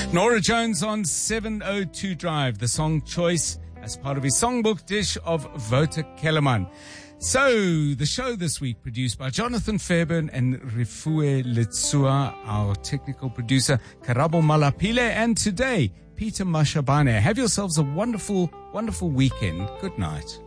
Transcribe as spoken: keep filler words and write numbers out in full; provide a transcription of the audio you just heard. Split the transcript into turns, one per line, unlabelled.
Nora Jones on seven oh two Drive, the song Choice, as part of his songbook dish of Wouter Kellerman. So, the show this week produced by Jonathan Fairburn and Rifue Litsua, our technical producer, Karabo Malapile, and today, Peter Mashabane. Have yourselves a wonderful, wonderful weekend. Good night.